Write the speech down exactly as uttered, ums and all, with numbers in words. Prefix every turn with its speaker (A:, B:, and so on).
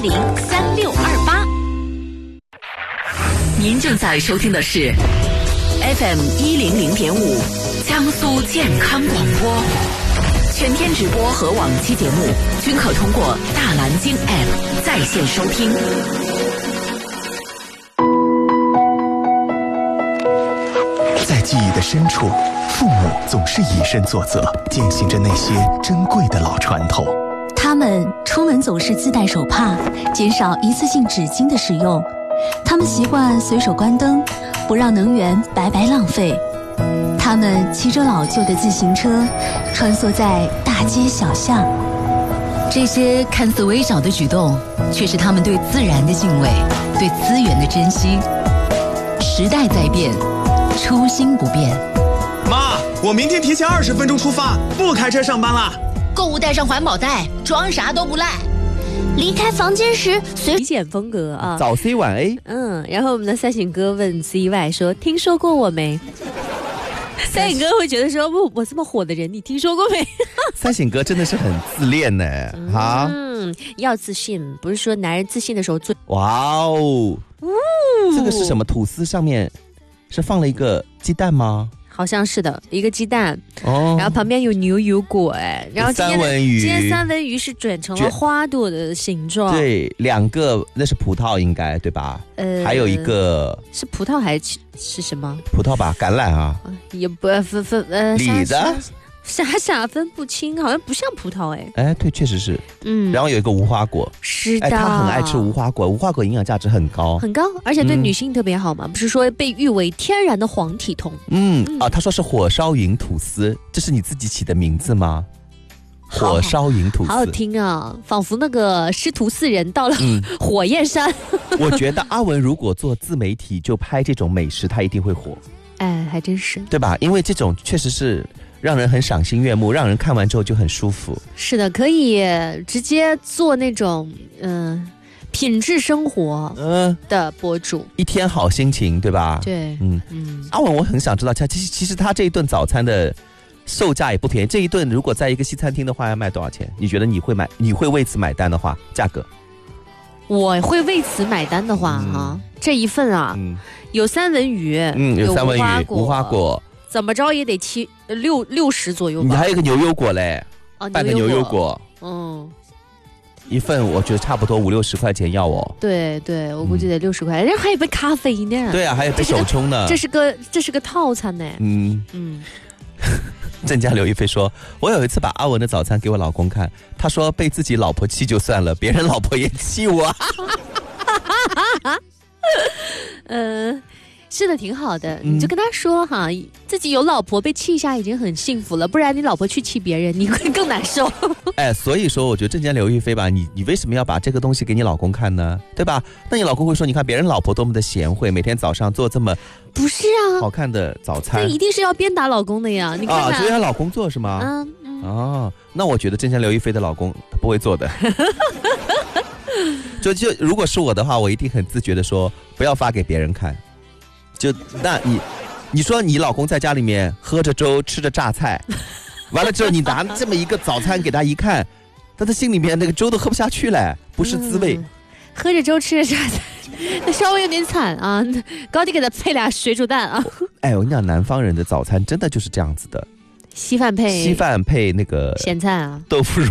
A: 零三六二八。您正在收听的是 F M 一零零点五江苏健康广播，全天直播和往期节目均可通过大蓝鲸 App 在线收听。
B: 在记忆的深处，父母总是以身作则，践行着那些珍贵的老传统。
C: 他们出门总是自带手帕，减少一次性纸巾的使用。他们习惯随手关灯，不让能源白白浪费。他们骑着老旧的自行车，穿梭在大街小巷。
A: 这些看似微小的举动，却是他们对自然的敬畏，对资源的珍惜。时代在变，初心不变。
D: 妈，我明天提前二十分钟出发，不开车上班啦。
E: 购物带上环保袋，装啥都不赖。离开房间时随
F: 极简风格啊，
G: 早 C 晚 A。
F: 嗯，然后我们的三省哥问 C Y 说：“听说过我没？”三省哥会觉得说：“我我这么火的人，你听说过没？”
G: 三省哥真的是很自恋呢，哈。
F: 嗯，要自信，不是说男人自信的时候最……
G: 哇哦，哦，这个是什么？吐司上面是放了一个鸡蛋吗？
F: 好像是的，一个鸡蛋，哦，然后旁边有牛油果，哎，然后今天
G: 三文鱼，
F: 今天三文鱼是卷成了花朵的形状，
G: 对，两个那是葡萄应该对吧？呃，还有一个
F: 是葡萄还是是什么？
G: 葡萄吧，橄榄啊，
F: 也不分分呃，
G: 李子。
F: 傻傻分不清，好像不像葡萄哎。
G: 哎，对，确实是。嗯，然后有一个无花果，
F: 是的，
G: 哎，他很爱吃无花果，无花果营养价值很高，
F: 很高，而且对女性特别好嘛。嗯、不是说被誉为天然的黄体酮。
G: 嗯, 嗯啊，他说是火烧云吐司，这是你自己起的名字吗？火烧云吐司，
F: 好好听啊，仿佛那个师徒四人到了火焰山。
G: 嗯、我觉得阿文如果做自媒体，就拍这种美食，他一定会火。
F: 哎，还真是，
G: 对吧？因为这种确实是。让人很赏心悦目，让人看完之后就很舒服。
F: 是的，可以直接做那种嗯、呃、品质生活嗯的博主、呃，
G: 一天好心情，对吧？
F: 对，嗯嗯。
G: 阿文，我很想知道，其实其实他这一顿早餐的售价也不便宜。这一顿如果在一个西餐厅的话，要卖多少钱？你觉得你会买？你会为此买单的话，价格？
F: 我会为此买单的话，哈、嗯，这一份啊，嗯、有三文鱼，
G: 嗯，有三文鱼，无花果。
F: 怎么着也得七六六十左右吧。
G: 你还有一个牛油果嘞，
F: 啊，
G: 拌的牛油果，
F: 嗯，
G: 一份我觉得差不多五六十块钱要哦。
F: 对对，我估计得六十块，人、嗯、还有杯咖啡呢。
G: 对啊，还有杯手冲呢。
F: 这是个这是个套餐呢。
G: 嗯嗯。郑家刘亦菲说：“我有一次把阿文的早餐给我老公看，他说被自己老婆气就算了，别人老婆也气我。”
F: 嗯。呃是的，挺好的，你就跟他说哈，自己有老婆被气一下已经很幸福了，不然你老婆去气别人，你会更难受。
G: 哎，所以说我觉得郑家刘亦菲吧，你你为什么要把这个东西给你老公看呢？对吧？那你老公会说，你看别人老婆多么的贤惠，每天早上做这么
F: 不是啊
G: 好看的早餐，
F: 那一定是要鞭打老公的呀。你看看
G: 啊，所以她老公做是吗？嗯嗯。哦，那我觉得郑家刘亦菲的老公他不会做的。就就如果是我的话，我一定很自觉的说，不要发给别人看。就那你，你说你老公在家里面喝着粥吃着榨菜，完了之后你拿这么一个早餐给他一看，他的心里面那个粥都喝不下去了，不是滋味。嗯、
F: 喝着粥吃着榨菜，那稍微有点惨啊！高低给他配俩水煮蛋啊！
G: 哎，我跟你讲，南方人的早餐真的就是这样子的，
F: 稀饭配
G: 稀饭配那个
F: 咸菜啊，
G: 豆腐乳。